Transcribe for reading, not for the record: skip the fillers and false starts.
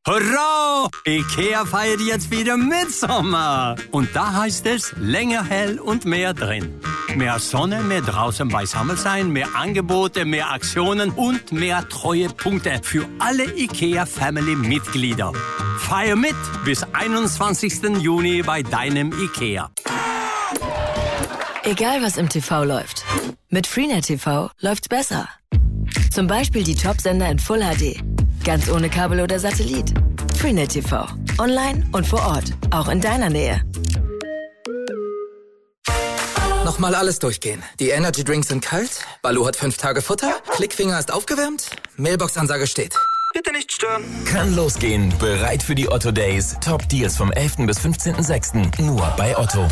Hurra! IKEA feiert jetzt wieder Mitsommer. Und da heißt es länger hell und mehr drin. Mehr Sonne, mehr draußen beisammen sein, mehr Angebote, mehr Aktionen und mehr Treuepunkte für alle IKEA-Family-Mitglieder. Feier mit bis 21. Juni bei deinem IKEA. Egal was im TV läuft, mit Freenet TV läuft's besser. Zum Beispiel die Top-Sender in Full HD. Ganz ohne Kabel oder Satellit. Freenet TV. Online und vor Ort. Auch in deiner Nähe. Nochmal alles durchgehen. Die Energy Drinks sind kalt, Baloo hat 5 Tage Futter, Klickfinger ist aufgewärmt, Mailbox-Ansage steht. Bitte nicht stören. Kann losgehen. Bereit für die Otto Days. Top Deals vom 11. bis 15.06. Nur bei Otto.